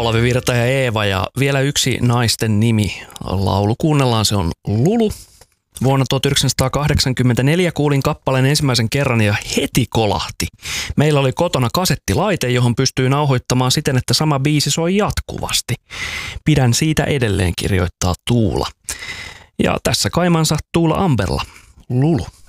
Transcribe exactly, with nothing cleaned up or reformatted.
Olavi Virta ja Eeva ja vielä yksi naisten nimi. Laulu kuunnellaan, se on Lulu. Vuonna tuhatyhdeksänsataakahdeksankymmentäneljä kuulin kappaleen ensimmäisen kerran ja heti kolahti. Meillä oli kotona kasettilaite, johon pystyy nauhoittamaan siten, että sama biisi soi jatkuvasti. Pidän siitä edelleen, kirjoittaa Tuula. Ja tässä kaimansa Tuula Amberla. Lulu.